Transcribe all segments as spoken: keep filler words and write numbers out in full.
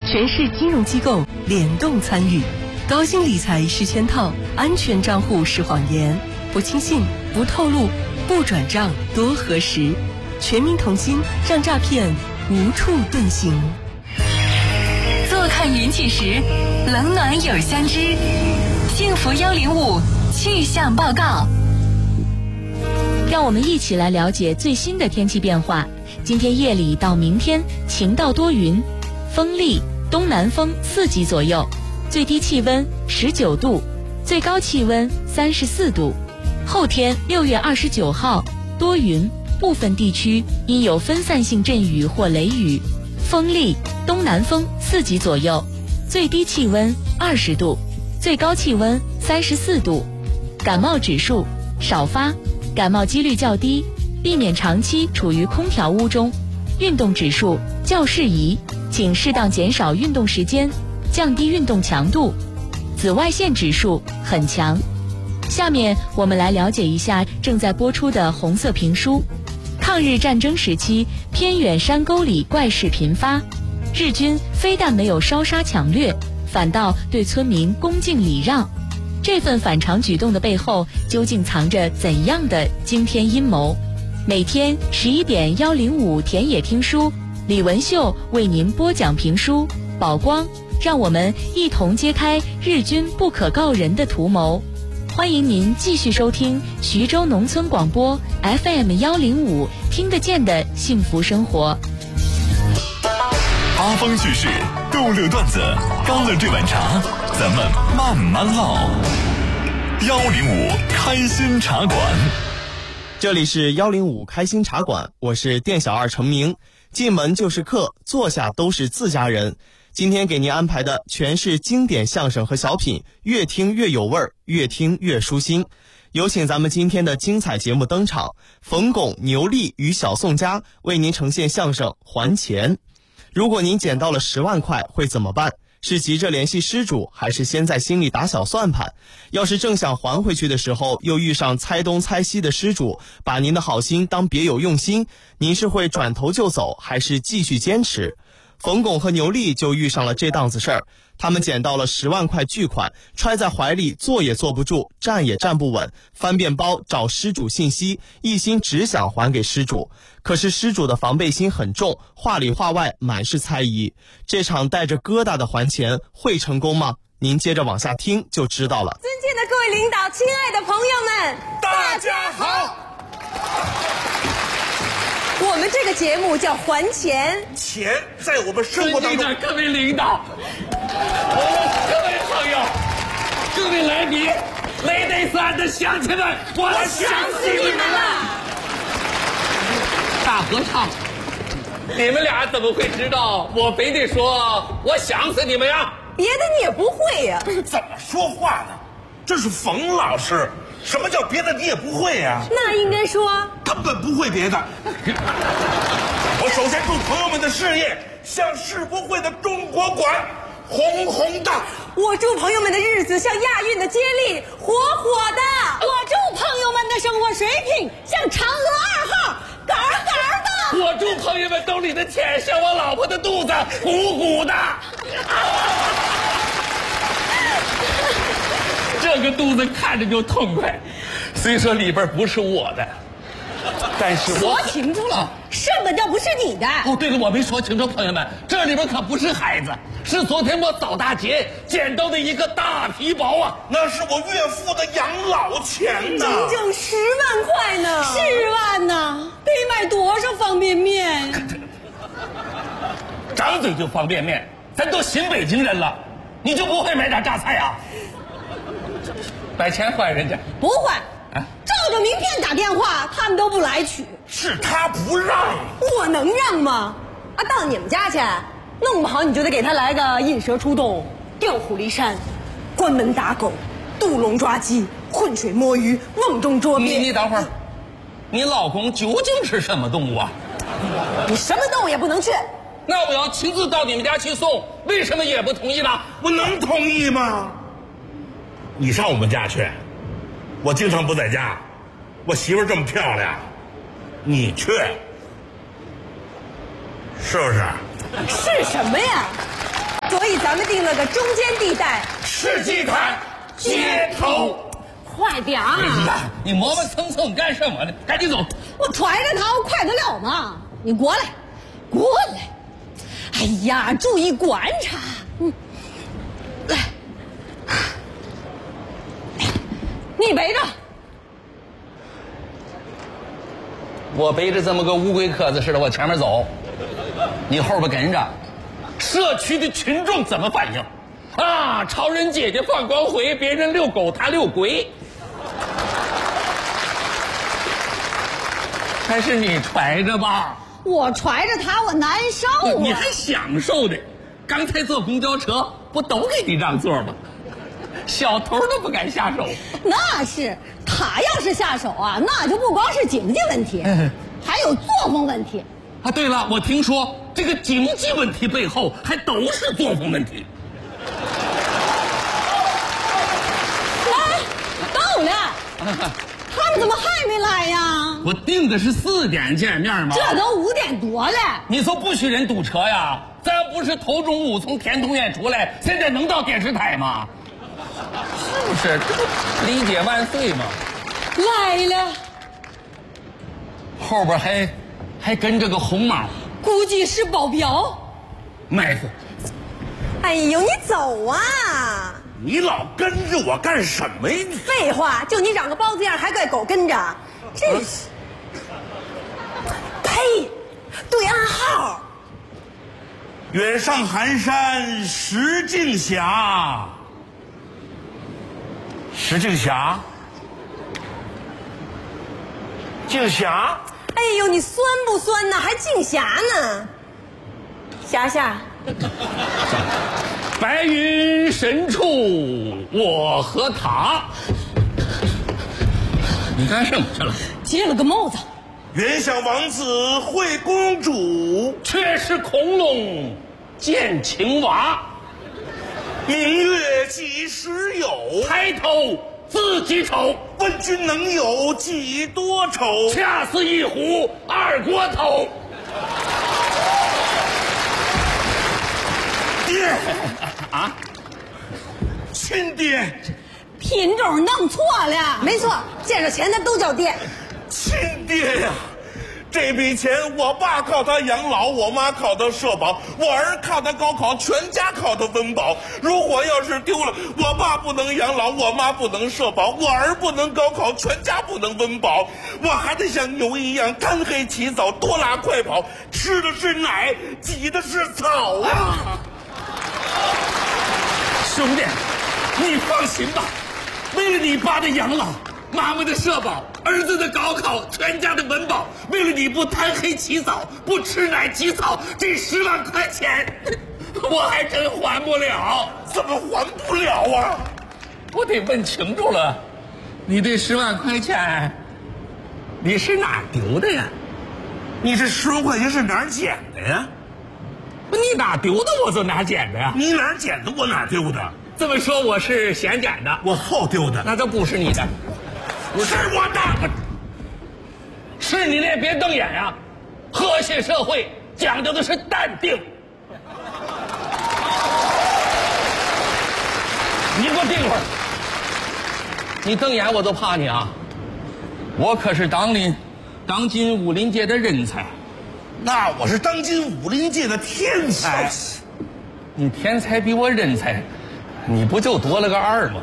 全市金融机构联动参与。高鑫理财是圈套，安全账户是谎言，不轻信，不透露，不转账，多核实。全民同心，让诈骗无处遁形。 坐看云起时，冷暖有相知。幸福幺零五气象报告。 让我们一起来了解最新的天气变化。今天夜里到明天晴到多云，风力东南风四级左右，最低气温十九度，最高气温三十四度。后天六月二十九号多云，部分地区因有分散性阵雨或雷雨，风力东南风四级左右，最低气温二十度，最高气温三十四度。感冒指数少发，感冒几率较低，避免长期处于空调屋中。运动指数较适宜，请适当减少运动时间，降低运动强度。紫外线指数很强。下面我们来了解一下正在播出的红色评书。抗日战争时期，偏远山沟里怪事频发，日军非但没有烧杀抢掠，反倒对村民恭敬礼让。这份反常举动的背后，究竟藏着怎样的惊天阴谋？每天十一点幺零五田野听书，李文秀为您播讲评书，宝光，让我们一同揭开日军不可告人的图谋。欢迎您继续收听徐州农村广播 F M 幺零五，听得见的幸福生活。 八方叙事，逗乐段子，干了这碗茶，咱们慢慢唠。幺零五开心茶馆， 这里是幺零五开心茶馆，我是店小二程明。进门就是客，坐下都是自家人。今天给您安排的全是经典相声和小品，越听越有味儿，越听越舒心。有请咱们今天的精彩节目登场，冯巩、牛莉与小宋佳为您呈现相声还钱。如果您捡到了十万块会怎么办？是急着联系失主，还是先在心里打小算盘？要是正想还回去的时候，又遇上猜东猜西的失主，把您的好心当别有用心，您是会转头就走，还是继续坚持？冯巩和牛莉就遇上了这档子事儿，他们捡到了十万块巨款，揣在怀里，坐也坐不住，站也站不稳，翻遍包找失主信息，一心只想还给失主。可是失主的防备心很重，话里话外满是猜疑。这场带着疙瘩的还钱会成功吗？您接着往下听就知道了。 尊敬的各位领导，亲爱的朋友们， 大家好。 我们这个节目叫还钱， 钱在我们生活当中。 各位领导，各位朋友，各位来宾，雷德斯安的乡亲们，我想死你们了！大合唱，你们俩怎么会知道我非得说我想死你们呀？ 别的你也不会呀、 啊？怎么说话呢？这是冯老师。什么叫别的你也不会呀、啊？ 那应该说根本不会别的。我首先祝朋友们的事业像世博会的中国馆红红的。 我祝朋友们的日子像亚运的接力火火的。 我祝朋友们的生活水平像嫦娥二号杆杆的。 我祝朋友们兜里的钱像我老婆的肚子鼓鼓的。这个肚子看着就痛快，虽说里边不是我的，但是我说清楚了、啊，什么叫不是你的？ 哦，对了，我没说清楚，朋友们，这里边可不是孩子，是昨天我扫大街捡到的一个大皮包啊！ 那是我岳父的养老钱呢， 整整十万块呢！ 十万呢，得买多少方便面？ 张嘴就方便面，咱都新北京人了，你就不会买点榨菜啊？把钱还人家不还啊！照着名片打电话，他们都不来取。 是他不让， 我能让吗？啊，到你们家去，弄不好你就得给他来个引蛇出洞、调虎离山、关门打狗、渡龙抓鸡、浑水摸鱼、瓮中捉鳖。 你你等会儿，你老公究竟是什么动物啊？ 你什么动物也不能去。 那我要亲自到你们家去送，为什么也不同意呢？ 我能同意吗？你上我们家去，我经常不在家，我媳妇这么漂亮，你去，是不是？ 是什么呀？ 咱们定了个中间地带， 世纪坛街头。 快点儿！ 哎呀，你磨磨蹭蹭干什么呢？赶紧走！ 我揣着它，我快得了吗？你过来，过来！哎呀，注意观察。嗯，来，你背着。 我背着这么个乌龟壳子似的，我前面走，你后边跟着。社区的群众怎么反应？啊，超人姐姐放光辉，别人遛狗，她遛龟。还是你揣着吧。 我揣着它，我难受啊！ 你还享受呢？刚才坐公交车不都给你让座吗？小偷都不敢下手。 那是，他要是下手啊，那就不光是经济问题，还有作风问题。 啊，对了，我听说这个经济问题背后还都是作风问题。 来，到了。他们怎么还没来呀？ 我定的是四点见面吗？ 这都五点多了。 你说不许人堵车呀？咱不是头中午从天通苑出来，现在能到电视台吗？是不是？这不理解万岁吗？ 来了。 后边还还跟着个红毛， 估计是保镖。 麦子。 哎呦，你走啊！ 你老跟着我干什么呀？你废话，就你长个包子样，还怪狗跟着，真是！呸！对暗号。 远上寒山石径斜，石径斜，径斜。 哎呦，你酸不酸呢？还镜霞呢？霞霞。 白云深处我和他。你干什么去了？ 接了个帽子。 原想王子会公主， 却是空笼见青蛙。 明月几时有？ 抬头自己瞅， 问君能有几多愁？ 恰似一壶二锅头。 爹啊，亲爹， 品种弄错了。 没错，见着钱的都叫爹。 亲爹呀！这笔钱，我爸靠他养老，我妈靠他社保，我儿靠他高考，全家靠他温饱。如果要是丢了，我爸不能养老，我妈不能社保，我儿不能高考，全家不能温饱。我还得像牛一样贪黑起早，多拉快跑，吃的是奶，挤的是草啊！ 兄弟，你放心吧，为了你爸的养老，妈妈的社保，儿子的高考，全家的温饱，为了你不贪黑起早，不吃奶挤草，这十万块钱我还真还不了。 怎么还不了啊？ 我得问清楚了，你这十万块钱你是哪儿丢的呀？ 你这十万块钱是哪儿捡的呀？ 你哪儿丢的我就哪儿捡的呀？ 你哪儿捡的我哪儿丢的？ 这么说我是先捡的， 我后丢的。 那这不是你的， 不是我的。 是你那别瞪眼啊！和谐社会讲究的是淡定。你给我定会儿！你瞪眼我都怕你啊！我可是当今当今武林界的人才。 那我是当今武林界的天才。 你天才比我人才，你不就多了个二吗？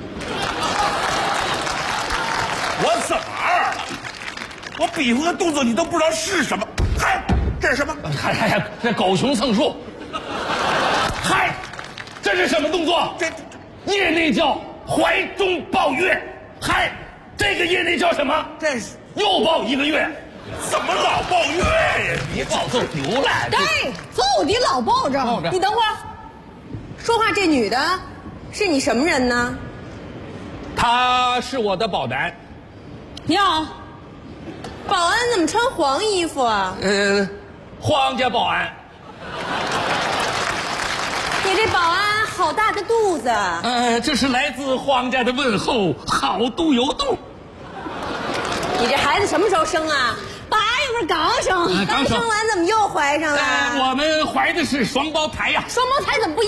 我怎么二了？我比划个动作你都不知道是什么。嗨，这是什么？ 嗨嗨嗨，这狗熊蹭树。嗨，这是什么动作？ 这业内叫怀中抱月。嗨，这个业内叫什么？ 这是又抱一个月。 怎么老抱月呀？ 你抱就丢了。 对，就得老抱着。 抱着你等会儿，说话这女的是你什么人呢？ 他是我的保单。 你好， 保安怎么穿黄衣服啊？ 呃，皇家保安。 你这保安好大的肚子。 呃，这是来自皇家的问候，好肚有肚。 你这孩子什么时候生啊？ 八月份刚生， 呃刚生生完怎么又怀上了？ 呃我们怀的是双胞胎呀。 双胞胎怎么不